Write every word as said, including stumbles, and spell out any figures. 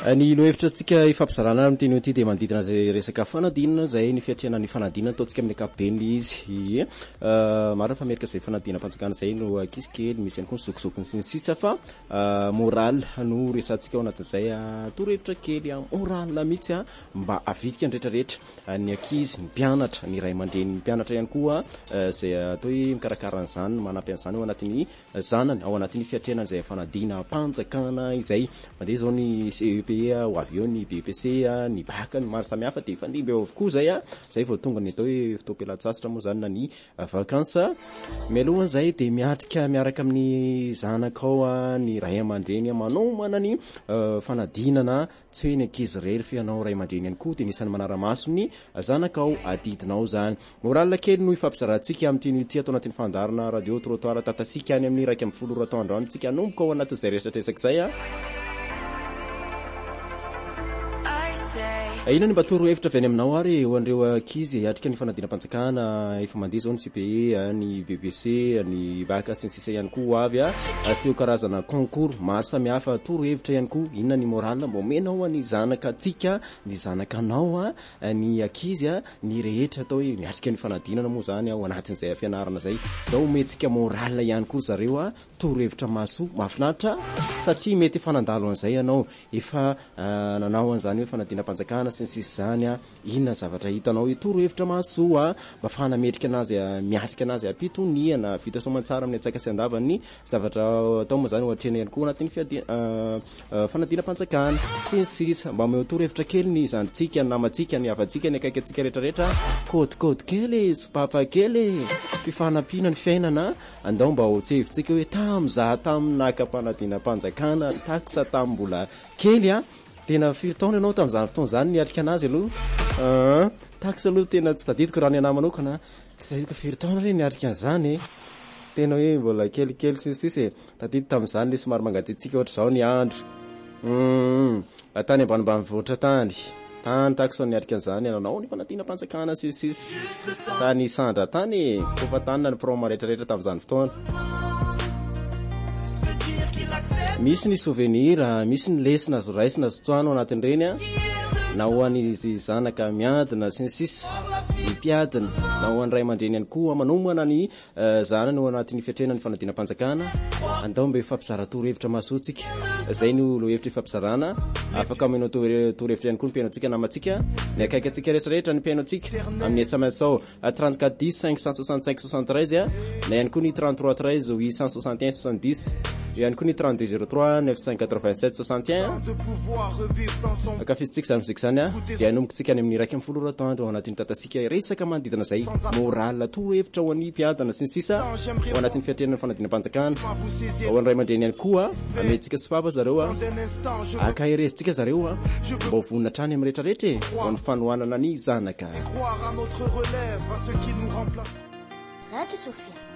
ny lohevitra tsika ifampizarana amin'ity ty dia manodidina zay resaka fanadinana zay ny fiatrena ny fanadinana ataontsika amin'ny ankapobeny izy maro fa merika zay fanadina panjakana zay no akisikely misy ihany koa ny zokizokiny sy ny sisa fa moral no resantsika ao anatin'izay torohevitra kely moral mihitsy mba avitika ny rehetrarehetra ny ankizy ny mpianatra ny ray aman-dreny ny mpianatra ihany koa zay atao hoe mikarakara an'izany manampy an'izany ao anatin'ny zanany ao anatin'ny fiatrenany zay fanadina panjakana izay mandeha zao ny C E P ho avy eo ny B P C ny baka ny maro samy hafa dia fandimby eo avokoa zay a zay vao tonga ny atao hoe fotoam-pialan-tsasatra moa zany na ny vakansa mialohan'izay dia miatrika miaraka amin'ny zanakao ny ray aman-dreny manomana ny fanadinana tsy hoe ny ankizy rery fa ianao ray aman-dreny ihany koa dia nisany manara-maso ny zanakao adidinao zany moral kely no ifampizarantsika amin'ity ty atao anatin'ny fandarana radio trottoir tatasika any amin'ny raika amby folo roatoandro any tsika anomboka ao anatin'izay rehetraresaka izay a ina ny mba torohevitra avy any aminao ary ho an'ireo ankizy atrika ny fanadinam-panjakana efa mandeha zao ny C P E ny B B C ny baka sy ny sisa ihany koa avy a aseo karazana concours maro samy hafa torohevitra ihany koa inona ny moral mba omenao ny zanaka atsika ny zanakanao a ny ankizy a ny rehetra atao hoe miatrika ny fanadinana moa zany ao anatin'izay fianarana zay dao ometsika moral ihany koa zareo a torohevitra maso mahafinaritra satria mety fanandalo an'izay ianao efa nanao an'izany hoe fanadinam-panjakana sy ny sisy zany a inona zavatra hitanao hoe torohevitra mahasoa mba fanametrika anazy miatrika anazy ampitoniana vita soamantsara amin'ny atsaka sy andavany zavatra atao moa zany ohatrena ihany koa anatin'ny fanadinam-panjakana sy ny sisa mba omeo torohevitra kely ny zandritsika ny namantsika ny havatsika ny akaiky atsika rehetrarehetra kôtikôty kely sopapa kely fifanampiana ny fiainana andao mba hotsevitsika hoe tam'za tamin'ny nakam-panadinam-panjakana taksa tamin'ny mbola kely a tena firy taona ianao tamin'izany fotoana zany niatrika anazy aloha taxa aloha tena tsy tadidiko raha ny anahy manokana tsy tadidiko firy taona re niatrika an'izany tena hoe mbola kelikely sisisy tadidy tamin'izany le somary mangaditsika ohatra zao ny andro atany ambanimbany voatra tany tany taxa niatrika an'izany ananao ny fanadinam-panjakana sisisy tany sandra tany kofa tany na ny proma rehetrarehetra tamin'izany fotoana misy ny souvenir misy ny lesina azo raisina azo tsoano anatin'ireny a na ho an'ny zanaka miadina sy ny sisa ny mpiadina na ho an'ny ray aman-dreny ihany koa manomana ny zanany ao anatin'ny fiatrena ny fanadinam-panjakana andao mba ifampizara torohevitra mahasoatsika zay no lohevitra ifampizarana afaka aminao torohevitra ihany koa ny mpiainontsika namantsika ny akaiky atsika rehetrarehetra ny mpiainontsika amin'ny S M S ao trente-quatre dix cinq cent soixante-cinq soixante-treize a na ihany koa ny trente-trois treize huit cent soixante et un soixante-dix ihany koa ny trente-deux zéro trois neuf cent quatre-vingt-sept soixante et un akafizitsika zany mozika zany a dia anombokatsika any amin'ny raika amby folo roatoandro ao anatin'ny tatasika resaka manodidina zay moral torohevitra ho an'ny mpiadana sy ny sisa ao anatin'ny fiatrenana ny fanadinam-panjakana ao an'ny ray aman-dreny ihany koa amehtsika sopapa zareo a akaherezitsika zareo a mba ho vonina trany amin'ny rehetrarehetra ho an'ny fanohanana ny zanaka Radio Sophia